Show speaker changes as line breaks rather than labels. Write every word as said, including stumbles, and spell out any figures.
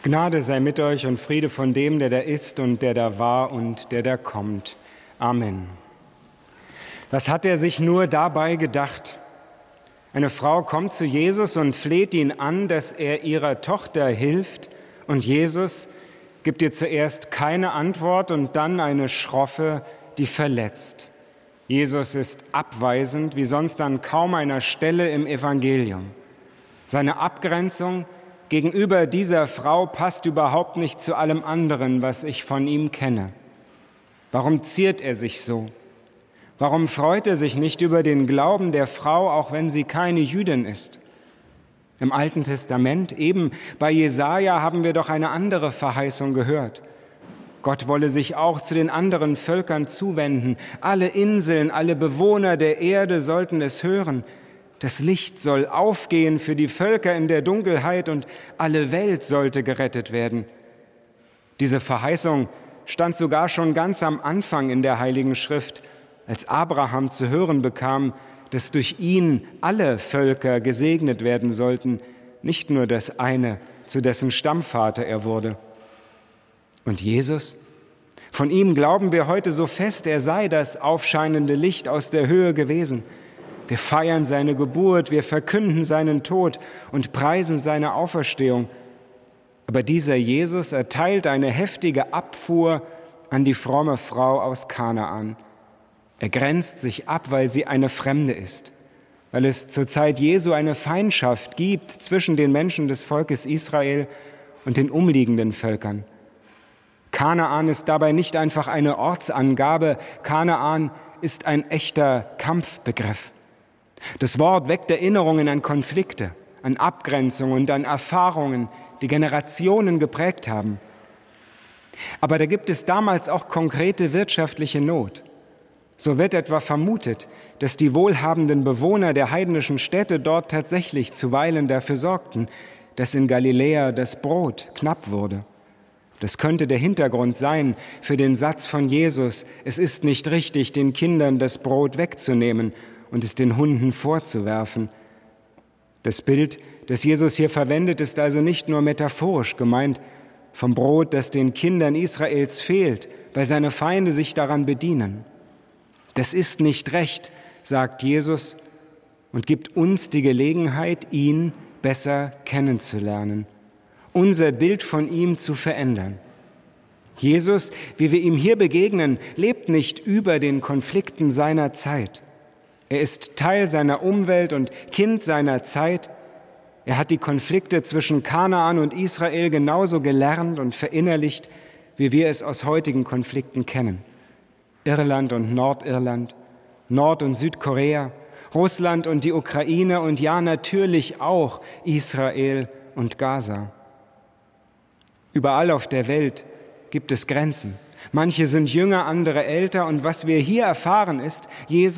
Gnade sei mit euch und Friede von dem, der da ist und der da war und der da kommt. Amen. Was hat er sich nur dabei gedacht? Eine Frau kommt zu Jesus und fleht ihn an, dass er ihrer Tochter hilft, und Jesus gibt ihr zuerst keine Antwort und dann eine schroffe, die verletzt. Jesus ist abweisend, wie sonst an kaum einer Stelle im Evangelium. Seine Abgrenzung gegenüber dieser Frau passt überhaupt nicht zu allem anderen, was ich von ihm kenne. Warum ziert er sich so? Warum freut er sich nicht über den Glauben der Frau, auch wenn sie keine Jüdin ist? Im Alten Testament, eben bei Jesaja, haben wir doch eine andere Verheißung gehört. Gott wolle sich auch zu den anderen Völkern zuwenden. Alle Inseln, alle Bewohner der Erde sollten es hören. Das Licht soll aufgehen für die Völker in der Dunkelheit und alle Welt sollte gerettet werden. Diese Verheißung stand sogar schon ganz am Anfang in der Heiligen Schrift, als Abraham zu hören bekam, dass durch ihn alle Völker gesegnet werden sollten, nicht nur das eine, zu dessen Stammvater er wurde. Und Jesus? Von ihm glauben wir heute so fest, er sei das aufscheinende Licht aus der Höhe gewesen. Wir feiern seine Geburt, wir verkünden seinen Tod und preisen seine Auferstehung. Aber dieser Jesus erteilt eine heftige Abfuhr an die fromme Frau aus Kanaan. Er grenzt sich ab, weil sie eine Fremde ist, weil es zur Zeit Jesu eine Feindschaft gibt zwischen den Menschen des Volkes Israel und den umliegenden Völkern. Kanaan ist dabei nicht einfach eine Ortsangabe, Kanaan ist ein echter Kampfbegriff. Das Wort weckt Erinnerungen an Konflikte, an Abgrenzungen und an Erfahrungen, die Generationen geprägt haben. Aber da gibt es damals auch konkrete wirtschaftliche Not. So wird etwa vermutet, dass die wohlhabenden Bewohner der heidnischen Städte dort tatsächlich zuweilen dafür sorgten, dass in Galiläa das Brot knapp wurde. Das könnte der Hintergrund sein für den Satz von Jesus: Es ist nicht richtig, den Kindern das Brot wegzunehmen und es den Hunden vorzuwerfen. Das Bild, das Jesus hier verwendet, ist also nicht nur metaphorisch gemeint, vom Brot, das den Kindern Israels fehlt, weil seine Feinde sich daran bedienen. Das ist nicht recht, sagt Jesus und gibt uns die Gelegenheit, ihn besser kennenzulernen, unser Bild von ihm zu verändern. Jesus, wie wir ihm hier begegnen, lebt nicht über den Konflikten seiner Zeit. Er ist Teil seiner Umwelt und Kind seiner Zeit. Er hat die Konflikte zwischen Kanaan und Israel genauso gelernt und verinnerlicht, wie wir es aus heutigen Konflikten kennen. Irland und Nordirland, Nord- und Südkorea, Russland und die Ukraine und ja natürlich auch Israel und Gaza. Überall auf der Welt gibt es Grenzen. Manche sind jünger, andere älter und was wir hier erfahren ist, Jesus